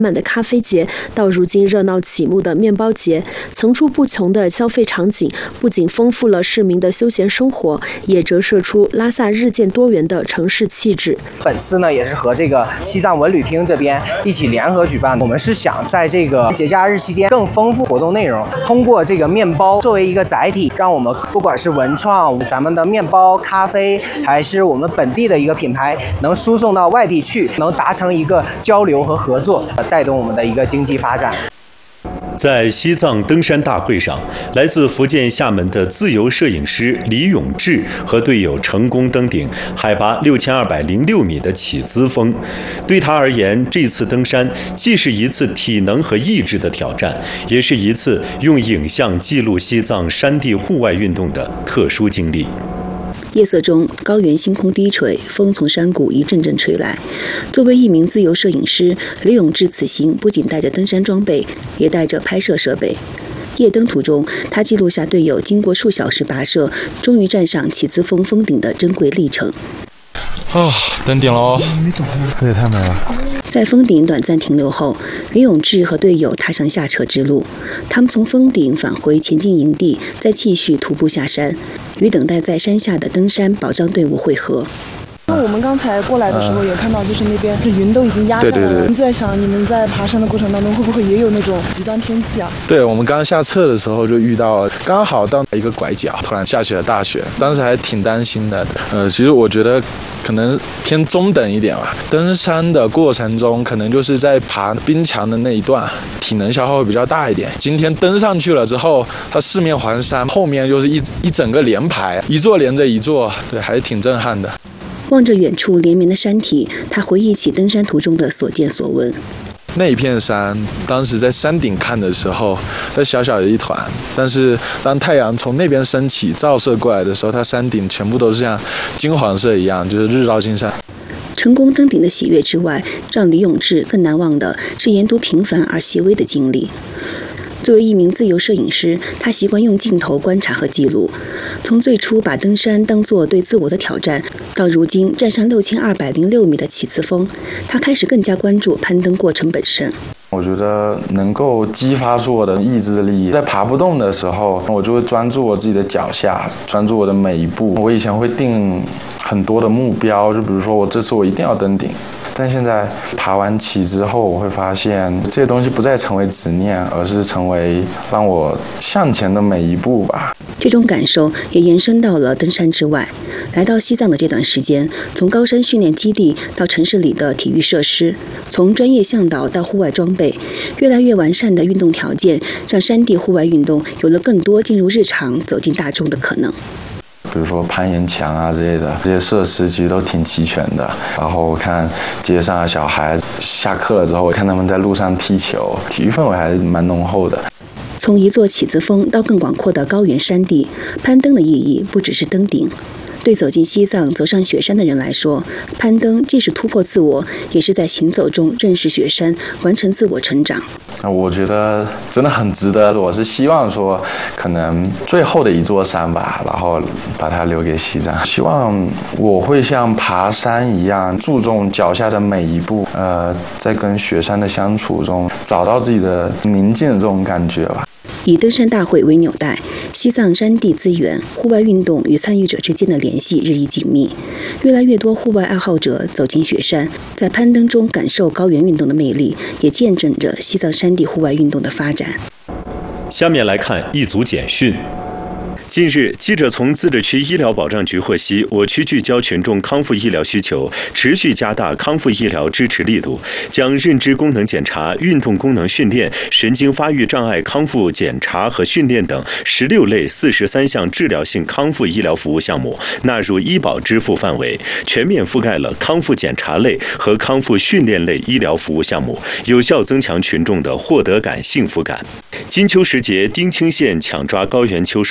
满的咖啡节到如今热闹启幕的面包节，层出不穷的消费场景不仅丰富了市民的休闲生活，也折射出拉萨日渐多元的城市气质。 本次呢也是和这个西藏文旅厅这边一起联合举办，我们是想在这个节假日期间更丰富活动内容，通过这个面包作为一个载体，让我们不管是文创、咱们的面包、咖啡，还是我们本地的一个品牌，能输送到外地去，能达成一个交流和合作，带动我们的一个经济发展。 在西藏登山大会上，来自福建厦门的自由摄影师李永志和队友成功登顶海拔6206米的起姿峰。对他而言，这次登山既是一次体能和意志的挑战，也是一次用影像记录西藏山地户外运动的特殊经历。 夜色中，高原星空低垂，风从山谷一阵阵吹来。作为一名自由摄影师，李永志此行不仅带着登山装备，也带着拍摄设备。夜登途中，他记录下队友经过数小时跋涉，终于站上起姿峰峰顶的珍贵历程。 登顶喽！这也太美了。 在峰顶短暂停留后，李永志和队友踏上下撤之路。他们从峰顶返回前进营地，再继续徒步下山，与等待在山下的登山保障队伍会合。 我们刚才过来的时候也看到，就是那边云都已经压下来了。我们在想，你们在爬山的过程当中，会不会也有那种极端天气啊？ 对，我们刚下撤的时候就遇到了，刚好到一个拐角，突然下起了大雪，当时还挺担心的。其实我觉得可能偏中等一点吧。登山的过程中，可能就是在爬冰墙的那一段，体能消耗会比较大一点。今天登上去了之后，它四面环山，后面就是一整个连排，一座连着一座，对，还是挺震撼的。 望着远处连绵的山体，他回忆起登山途中的所见所闻。 那一片山，当时在山顶看的时候，它小小的一团，但是当太阳从那边升起照射过来的时候，它山顶全部都是像金黄色一样，就是日照金山。 成功登顶的喜悦之外，让李永志更难忘的是沿途平凡而细微的经历。作为一名自由摄影师，他习惯用镜头观察和记录。从最初把登山当作对自我的挑战，到如今站上6206米的起姿峰，他开始更加关注攀登过程本身。 我觉得能够激发出我的意志力，在爬不动的时候，我就会专注我自己的脚下，专注我的每一步。我以前会定很多的目标，就比如说我这次我一定要登顶。但现在爬完起之后，我会发现这些东西不再成为执念，而是成为让我向前的每一步吧。 这种感受也延伸到了登山之外。来到西藏的这段时间，从高山训练基地到城市里的体育设施，从专业向导到户外装备，越来越完善的运动条件，让山地户外运动有了更多进入日常、走进大众的可能。 比如说攀岩墙啊之类的，这些设施其实都挺齐全的。然后我看街上的小孩下课了之后，我看他们在路上踢球，体育氛围还是蛮浓厚的。 从一座起姿峰到更广阔的高原山地，攀登的意义不只是登顶。对走进西藏、走上雪山的人来说，攀登既是突破自我，也是在行走中认识雪山，完成自我成长。 我觉得真的很值得。我是希望说，可能最后的一座山吧，然后把它留给西藏。希望我会像爬山一样，注重脚下的每一步。在跟雪山的相处中，找到自己的宁静的这种感觉吧。 以登山大会为纽带，西藏山地资源、户外运动与参与者之间的联系日益紧密。越来越多户外爱好者走进雪山，在攀登中感受高原运动的魅力，也见证着西藏山地户外运动的发展。 下面来看一组简讯。近日，记者从自治区医疗保障局获悉，我区聚焦群众康复医疗需求，持续加大康复医疗支持力度，将认知功能检查、运动功能训练、神经发育障碍康复检查和训练等16类43项治疗性康复医疗服务项目纳入医保支付范围，全面覆盖了康复检查类和康复训练类医疗服务项目，有效增强群众的获得感、幸福感。金秋时节，丁青县抢抓高原秋收关键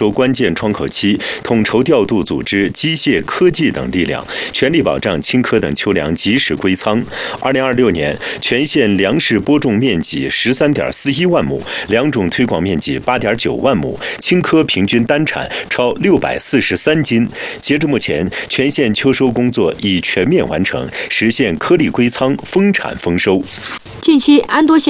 线窗口期，统筹调度组织机械、科技等力量，全力保障青稞等秋粮及时归仓。2026年，全县粮食播种面积13.41万亩，粮种推广面积8.9万亩，青稞平均单产超643斤。截至目前，全县秋收工作已全面完成，实现颗粒归仓、丰产丰收。 近期安多县